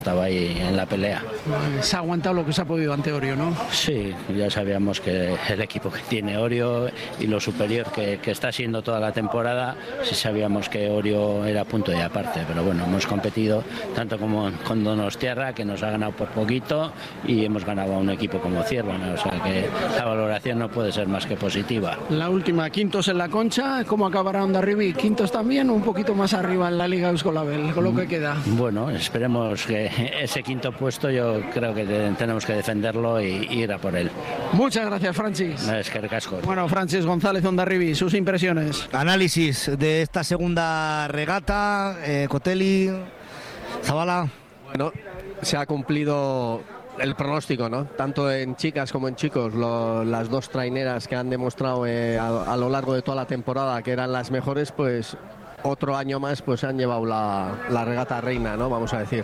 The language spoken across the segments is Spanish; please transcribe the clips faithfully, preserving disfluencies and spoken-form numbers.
estaba ahí en la pelea. Se ha aguantado lo que se ha podido ante Orio, ¿no? Sí, ya sabíamos que el equipo que tiene Orio y lo superior que, que está siendo toda la temporada, sí sabíamos que Orio era punto y aparte, pero bueno, hemos competido tanto como con Donostiarra, que nos ha ganado por poquito, y hemos ganado a un equipo como Ciervana, o sea que la valoración no puede ser más que positiva. La última, quintos en la Concha, ¿cómo acabará Hondarribia? Quintos también, un poquito más arriba en la Liga Euskolabel, con lo que queda. Bueno, esperemos que ese quinto puesto yo creo que tenemos que defenderlo y, y ir a por él. Muchas gracias, Francis. Es que recasco. Bueno, Francis González Hondarribia, sus impresiones. Análisis de esta segunda regata, eh, Cotelli, Zabala. Bueno, se ha cumplido el pronóstico, ¿no? Tanto en chicas como en chicos, lo, las dos traineras que han demostrado eh, a, a lo largo de toda la temporada que eran las mejores, pues otro año más pues han llevado la, la regata reina, ¿no? Vamos a decir.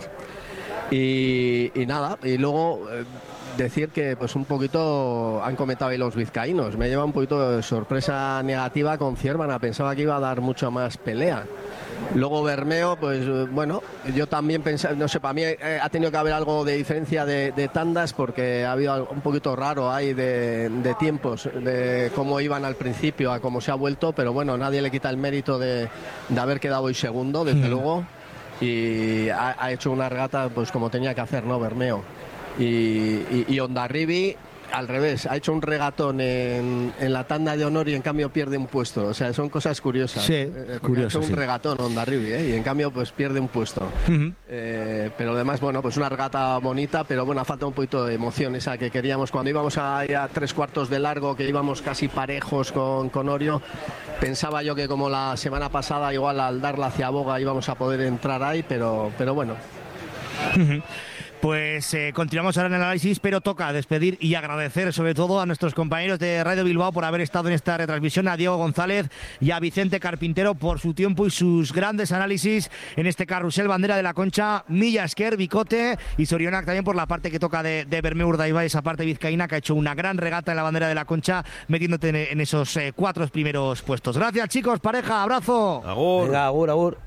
Y, y nada, y luego eh, decir que pues un poquito han comentado ahí los vizcaínos, me lleva un poquito de sorpresa negativa con Ciervana, pensaba que iba a dar mucho más pelea. Luego Bermeo, pues bueno, yo también pensaba, no sé, para mí eh, ha tenido que haber algo de diferencia de, de tandas, porque ha habido algo un poquito raro ahí de, de tiempos, de cómo iban al principio a cómo se ha vuelto, pero bueno, nadie le quita el mérito de, de haber quedado hoy segundo, desde mm. luego, y ha, ha hecho una regata pues como tenía que hacer, ¿no? Bermeo. Y, y, y Hondarribia al revés, ha hecho un regatón en, en la tanda de honor y en cambio pierde un puesto, o sea, son cosas curiosas. Sí, eh, curioso, ha hecho un sí. regatón Hondarribia, ¿eh? Y en cambio pues pierde un puesto. Uh-huh. eh, pero además, bueno, pues una regata bonita, pero bueno, falta un poquito de emoción esa que queríamos cuando íbamos a, a tres cuartos de largo, que íbamos casi parejos con, con Orio. Pensaba yo que como la semana pasada, igual al dar la Ciaboga íbamos a poder entrar ahí, pero, pero bueno. Uh-huh. Pues eh, continuamos ahora en el análisis, pero toca despedir y agradecer sobre todo a nuestros compañeros de Radio Bilbao por haber estado en esta retransmisión, a Diego González y a Vicente Carpintero por su tiempo y sus grandes análisis en este carrusel bandera de la Concha, Milla Esker, Bicote y Sorionak también por la parte que toca de, de Bermeo Urdaibai, esa parte vizcaína que ha hecho una gran regata en la bandera de la Concha, metiéndote en, en esos eh, cuatro primeros puestos. Gracias, chicos, pareja, abrazo. Agur. Venga, agur, agur.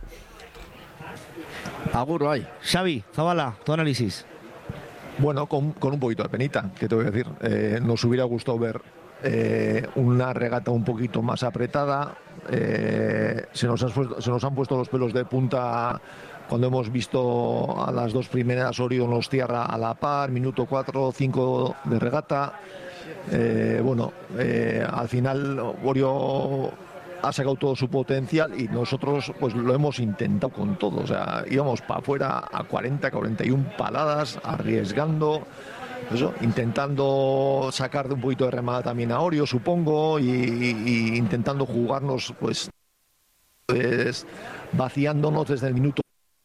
Agur, ahí. Xavi, Zabala, tu análisis. Bueno, con, con un poquito de penita, que te voy a decir. Eh, nos hubiera gustado ver eh, una regata un poquito más apretada. Eh, se, nos han puesto, se nos han puesto los pelos de punta cuando hemos visto a las dos primeras Orio Donostiarra a la par, minuto cuatro o cinco de regata. Eh, bueno, eh, al final Orio ha sacado todo su potencial y nosotros pues lo hemos intentado con todo, o sea, íbamos para afuera a cuarenta, cuarenta y una paladas, arriesgando, eso, intentando sacar de un poquito de remada también a Orio, supongo, y, y, y intentando jugarnos, pues, pues vaciándonos desde el minuto.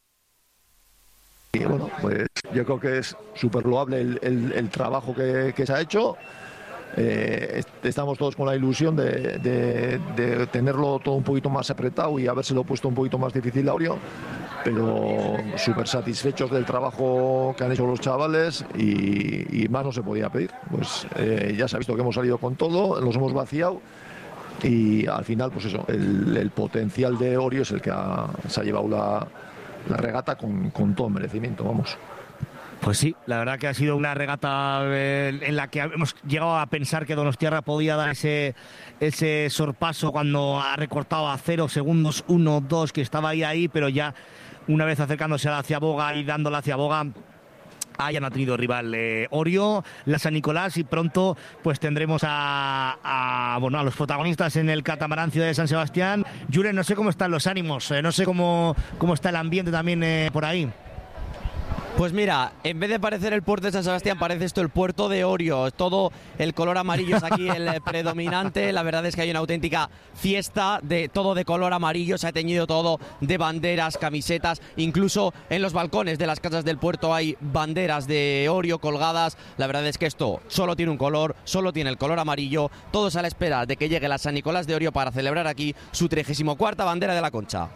Y bueno, pues yo creo que es súper loable el, el, el trabajo que, que se ha hecho. Eh, estamos todos con la ilusión de, de, de tenerlo todo un poquito más apretado y habérselo puesto un poquito más difícil a Orio, pero súper satisfechos del trabajo que han hecho los chavales y, y más no se podía pedir. Pues eh, ya se ha visto que hemos salido con todo, los hemos vaciado y al final pues eso, el, el potencial de Orio es el que ha, se ha llevado la, la regata con, con todo merecimiento, vamos. Pues sí, la verdad que ha sido una regata eh, en la que hemos llegado a pensar que Donostiarra podía dar ese, ese sorpaso cuando ha recortado a cero segundos, uno, dos, que estaba ahí, ahí, pero ya una vez acercándose a la Ciaboga y dando la Ciaboga, hayan ha tenido rival eh, Orio, la San Nicolás, y pronto pues tendremos a, a, bueno, a los protagonistas en el catamarán Ciudad de San Sebastián. Julen, no sé cómo están los ánimos, eh, no sé cómo, cómo está el ambiente también eh, por ahí. Pues mira, en vez de parecer el puerto de San Sebastián, parece esto el puerto de Orio. Todo el color amarillo es aquí el predominante. La verdad es que hay una auténtica fiesta, de todo de color amarillo. Se ha teñido todo de banderas, camisetas. Incluso en los balcones de las casas del puerto hay banderas de Orio colgadas. La verdad es que esto solo tiene un color, solo tiene el color amarillo. Todos a la espera de que llegue la San Nicolás de Orio para celebrar aquí su trigésima cuarta bandera de la Concha.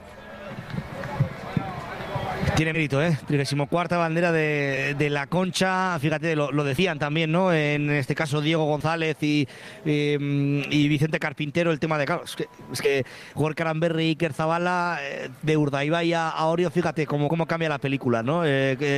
Tiene mérito, ¿eh? trigésima cuarta bandera de, de la Concha. Fíjate, lo, lo decían también, ¿no? En este caso Diego González y, y, y Vicente Carpintero, el tema de... Claro, es que, es que Gorka Aranberri y Iker Zabala, eh, de Urdaibai a Orio, fíjate cómo, cómo cambia la película, ¿no? Eh, que